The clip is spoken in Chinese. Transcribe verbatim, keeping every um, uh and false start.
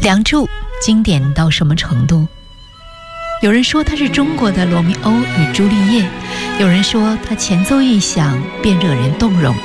梁祝经典到什么程度？有人说它是中国的罗密欧与朱丽叶，有人说它前奏一响便惹人动容。